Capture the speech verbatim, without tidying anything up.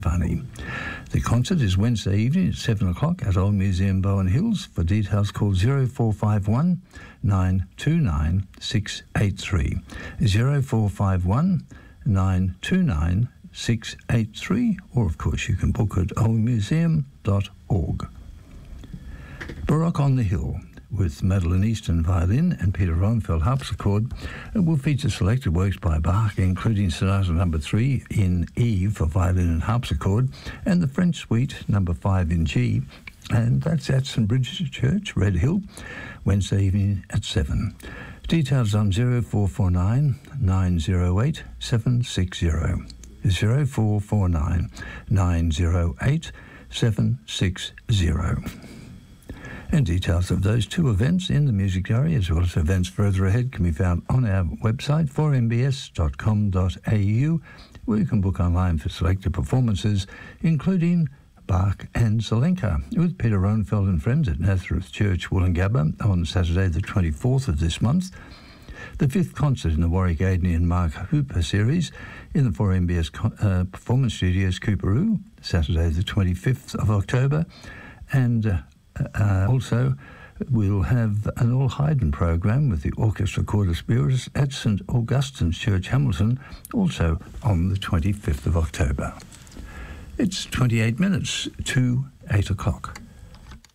Funny. The concert is Wednesday evening at seven o'clock at Old Museum Bowen Hills. For details, call zero four five one nine two nine six eight three. zero four five one nine two nine six eight three, or of course you can book at old museum dot org. Baroque on the Hill, with Madeline Easton violin and Peter Ronfeld harpsichord, it will feature selected works by Bach, including Sonata Number Three in E for violin and harpsichord, and the French Suite Number Five in G, and that's at St Bridget's Church, Red Hill, Wednesday evening at seven. Details on zero four four nine nine zero eight seven six zero. zero four four nine nine zero eight seven six zero. And details of those two events in the music diary, as well as events further ahead, can be found on our website, four m b s dot com dot a u, where you can book online for selected performances, including Bach and Zelenka, with Peter Ronfeld and friends at Nazareth Church, Woolloongabba, on Saturday the twenty-fourth of this month. The fifth concert in the Warwick Aidney and Mark Hooper series in the four M B S uh, Performance Studios, Cooperoo, Saturday the twenty-fifth of October. And uh, uh, also we'll have an All Haydn program with the Orchestra Quarter Spirits at St Augustine's Church, Hamilton, also on the twenty-fifth of October. It's twenty-eight minutes to eight o'clock.